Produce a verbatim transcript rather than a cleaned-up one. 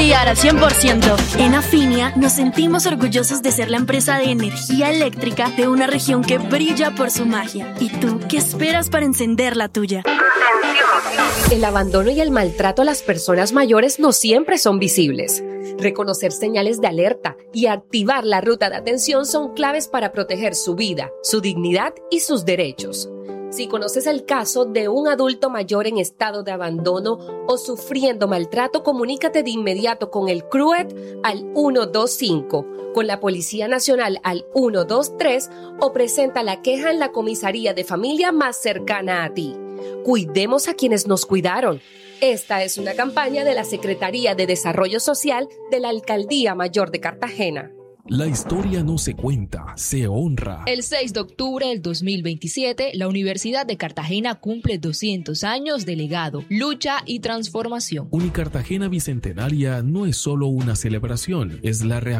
confiar al cien por ciento. En Afinia nos sentimos orgullosos de ser la empresa de energía eléctrica de una región que brilla por su magia. ¿Y tú qué esperas para encender la tuya? El abandono y el maltrato a las personas mayores no siempre son visibles. Reconocer señales de alerta y activar la ruta de atención son claves para proteger su vida, su dignidad y sus derechos. Si conoces el caso de un adulto mayor en estado de abandono o sufriendo maltrato, comunícate de inmediato con el C R U E T al uno dos cinco, con la Policía Nacional al uno dos tres o presenta la queja en la comisaría de familia más cercana a ti. Cuidemos a quienes nos cuidaron. Esta es una campaña de la Secretaría de Desarrollo Social de la Alcaldía Mayor de Cartagena. La historia no se cuenta, se honra. El seis de octubre del dos mil veintisiete, la Universidad de Cartagena cumple doscientos años de legado, lucha y transformación. Unicartagena Bicentenaria no es solo una celebración, es la reacción